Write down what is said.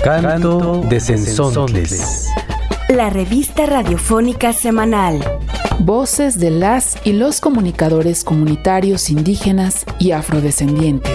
Canto de Cenzontles. La revista radiofónica semanal. Voces de las y los comunicadores comunitarios indígenas y afrodescendientes.